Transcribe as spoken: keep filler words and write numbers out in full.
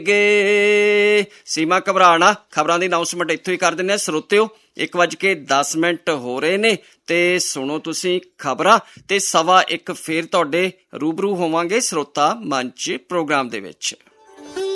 ਗੇ ਸੀਮਾ ਘਬਰਾਣਾ। ਖਬਰਾਂ ਦੀ ਅਨਾਊਂਸਮੈਂਟ ਇੱਥੋਂ ਹੀ ਕਰ ਦਿੰਦੇ ਹਾਂ ਸਰੋਤਿਓ। ਇੱਕ ਵੱਜ ਕੇ ਦਸ ਮਿੰਟ ਹੋ ਰਹੇ ਨੇ ਤੇ ਸੁਣੋ ਤੁਸੀਂ ਖਬਰਾਂ ਤੇ ਸਵਾ ਇੱਕ ਫੇਰ ਤੁਹਾਡੇ ਰੂਬਰੂ ਹੋਵਾਂਗੇ ਸਰੋਤਾ ਮੰਚ ਪ੍ਰੋਗਰਾਮ ਦੇ ਵਿੱਚ।